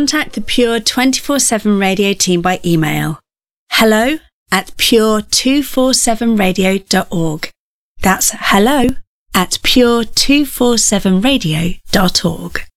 contact the Pure 24/7 Radio team by email hello@pure247radio.org. That's hello@pure247radio.org.